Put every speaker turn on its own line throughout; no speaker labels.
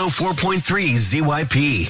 104.3 ZYP.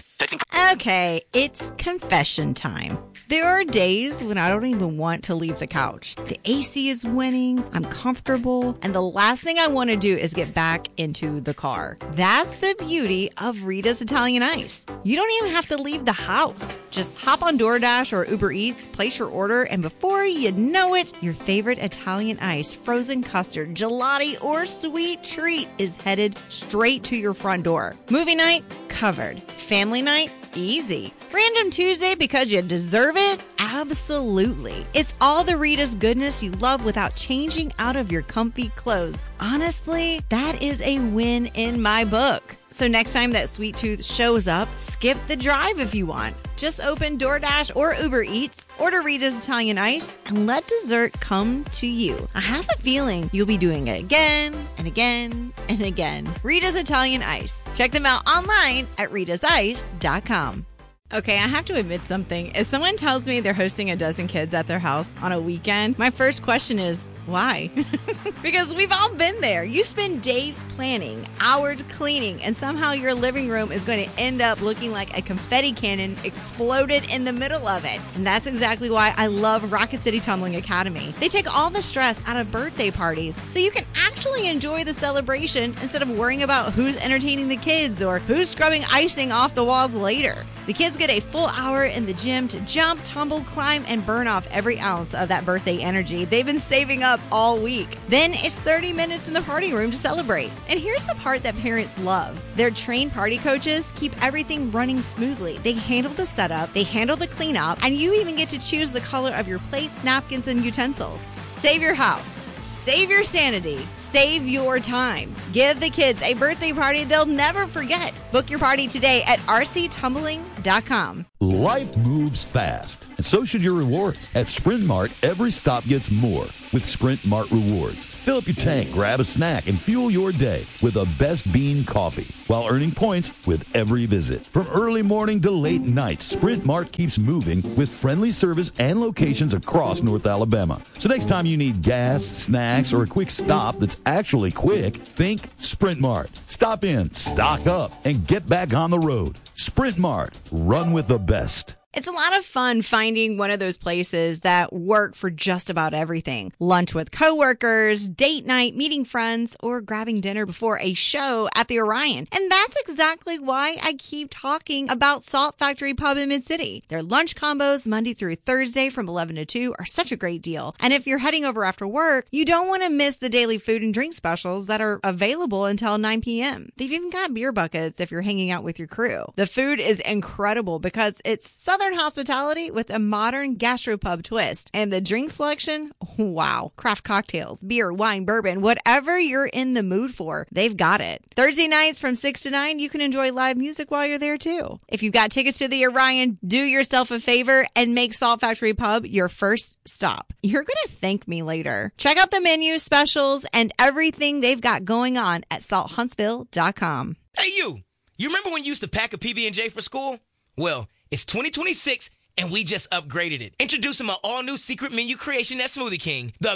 Okay, it's confession time. There are days when I don't even want to leave the couch. The AC is winning, I'm comfortable, and the last thing I want to do is get back into the car. That's the beauty of Rita's Italian Ice. You don't even have to leave the house. Just hop on DoorDash or Uber Eats, place your order, and before you know it, your favorite Italian ice, frozen custard, gelati, or sweet treat is headed straight to your front door. Movie night? Covered. Family night? Easy. Random Tuesday because you deserve it? Absolutely. It's all the Rita's goodness you love without changing out of your comfy clothes. Honestly, that is a win in my book. So next time that sweet tooth shows up, skip the drive if you want. Just open DoorDash or Uber Eats, order Rita's Italian Ice, and let dessert come to you. I have a feeling you'll be doing it again and again and again. Rita's Italian Ice. Check them out online at ritasice.com. Okay, I have to admit something. If someone tells me they're hosting a dozen kids at their house on a weekend, my first question is, why? Because we've all been there. You spend days planning, hours cleaning, and somehow your living room is going to end up looking like a confetti cannon exploded in the middle of it. And that's exactly why I love Rocket City Tumbling Academy. They take all the stress out of birthday parties so you can actually enjoy the celebration instead of worrying about who's entertaining the kids or who's scrubbing icing off the walls later. The kids get a full hour in the gym to jump, tumble, climb, and burn off every ounce of that birthday energy they've been saving up all week. Then it's 30 minutes in the party room to celebrate. And here's the part that parents love. Their trained party coaches keep everything running smoothly. They handle the setup, they handle the cleanup, and you even get to choose the color of your plates, napkins, and utensils. Save your house. Save your sanity. Save your time. Give the kids a birthday party they'll never forget. Book your party today at rctumbling.com.
Life moves fast, and so should your rewards. At Sprint Mart, every stop gets more with Sprint Mart Rewards. Fill up your tank, grab a snack, and fuel your day with a Best Bean coffee while earning points with every visit. From early morning to late night, Sprint Mart keeps moving with friendly service and locations across North Alabama. So next time you need gas, snacks, or a quick stop that's actually quick, think Sprint Mart. Stop in, stock up, and get back on the road. Sprint Mart. Run with the best.
It's a lot of fun finding one of those places that work for just about everything. Lunch with coworkers, date night, meeting friends, or grabbing dinner before a show at the Orion. And that's exactly why I keep talking about Salt Factory Pub in Mid-City. Their lunch combos Monday through Thursday from 11 to 2 are such a great deal. And if you're heading over after work, you don't want to miss the daily food and drink specials that are available until 9 p.m. They've even got beer buckets if you're hanging out with your crew. The food is incredible because it's Southern hospitality with a modern gastropub twist. And the drink selection, wow. Craft cocktails, beer, wine, bourbon, whatever you're in the mood for, they've got it. Thursday nights from 6 to 9, you can enjoy live music while you're there too. If you've got tickets to the Orion, do yourself a favor and make Salt Factory Pub your first stop. You're going to thank me later. Check out the menu, specials, and everything they've got going on at salthuntsville.com.
Hey, you remember when you used to pack a PB&J for school? Well, it's 2026, and we just upgraded it. Introducing my all-new secret menu creation at Smoothie King, the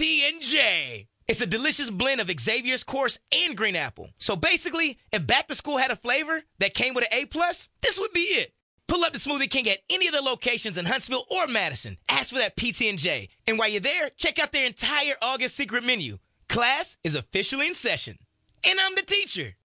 PT&J. It's a delicious blend of Xavier's course and green apple. So basically, if back to school had a flavor that came with an A+, this would be it. Pull up to Smoothie King at any of the locations in Huntsville or Madison. Ask for that PT&J. And while you're there, check out their entire August secret menu. Class is officially in session. And I'm the teacher.